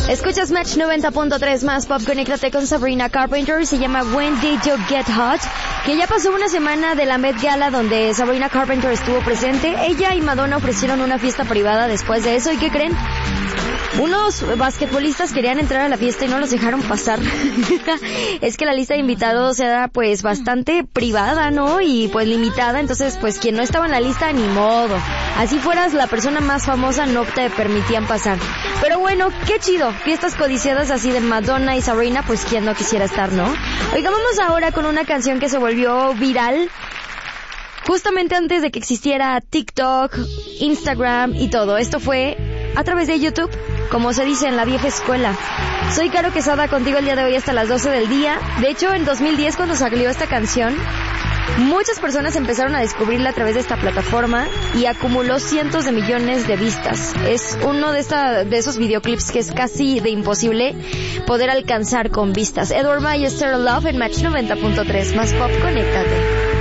Escuchas Match 90.3 más pop, conéctate con Sabrina Carpenter, se llama When Did You Get Hot, que ya pasó una semana de la Met Gala donde Sabrina Carpenter estuvo presente. Ella y Madonna ofrecieron una fiesta privada después de eso, ¿y qué creen? Unos basquetbolistas querían entrar a la fiesta y no los dejaron pasar. Es que la lista de invitados era pues bastante privada, ¿no? Y pues limitada, entonces pues quien no estaba en la lista, ni modo. Así fueras la persona más famosa, no te permitían pasar. Pero bueno, qué chido. Fiestas codiciadas así de Madonna y Sabrina, pues quien no quisiera estar, ¿no? Oiga, vamos ahora con una canción que se volvió viral justamente antes de que existiera TikTok, Instagram y todo. Esto fue a través de YouTube, como se dice en la vieja escuela. Soy Caro Quesada, contigo el día de hoy hasta las 12 del día. De hecho, en 2010, cuando salió esta canción, muchas personas empezaron a descubrirla a través de esta plataforma y acumuló cientos de millones de vistas. Es uno de esos videoclips que es casi de imposible poder alcanzar con vistas. Edward Maya, Stereo Love en Match 90.3. Más pop, conéctate.